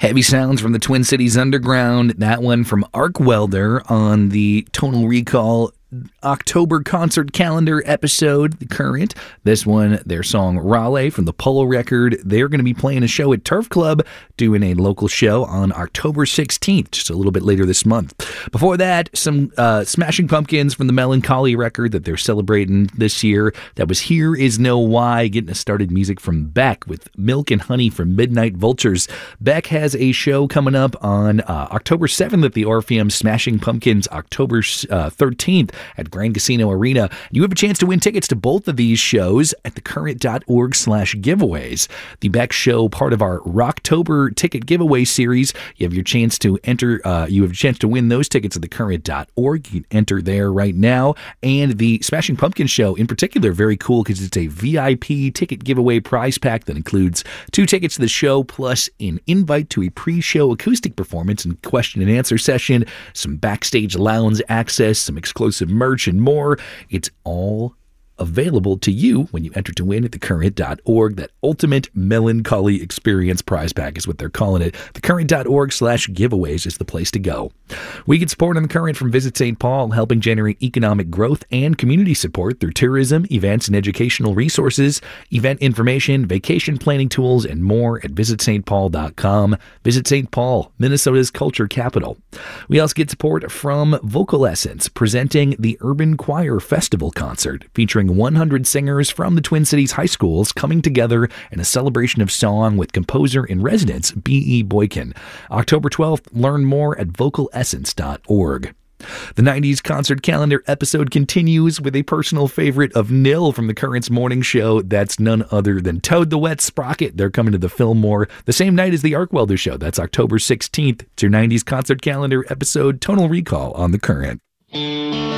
Heavy sounds from the Twin Cities Underground. That one from Arc Welder on the Tonal Recall October concert calendar episode, The Current. This one, their song Raleigh from the Polo record. They're going to be playing a show at Turf Club, doing a local show on October 16th, just a little bit later this month. Before that, some Smashing Pumpkins from the Melancholy record that they're celebrating this year. That was Here Is No Why, getting us started music from Beck with Milk and Honey from Midnight Vultures. Beck has a show coming up on October 7th at the Orpheum. Smashing Pumpkins October 13th at Grand Casino Arena. You have a chance to win tickets to both of these shows at thecurrent.org/giveaways. The Beck show, part of our Rocktober ticket giveaway series. You have your chance to enter. You have a chance to win those tickets at thecurrent.org. You can enter there right now. And the Smashing Pumpkins show, in particular, very cool because it's a VIP ticket giveaway prize pack that includes 2 tickets to the show plus an invite to a pre-show acoustic performance and question and answer session, some backstage lounge access, some exclusive merch, and more. It's all available to you when you enter to win at thecurrent.org. That ultimate melancholy experience prize pack is what they're calling it. Thecurrent.org/giveaways is the place to go. We get support on The Current from Visit St. Paul, helping generate economic growth and community support through tourism, events, and educational resources, event information, vacation planning tools, and more at visitstpaul.com. Visit St. Paul, Minnesota's culture capital. We also get support from Vocal Essence, presenting the Urban Choir Festival concert, featuring 100 singers from the Twin Cities high schools coming together in a celebration of song with composer-in-residence B.E. Boykin. October 12th, learn more at vocalessence.org. The 90s concert calendar episode continues with a personal favorite of Nil from The Current's morning show. That's none other than Toad the Wet Sprocket. They're coming to the Fillmore the same night as the Arc Welder show. That's October 16th. It's your 90s concert calendar episode, Tonal Recall on The Current.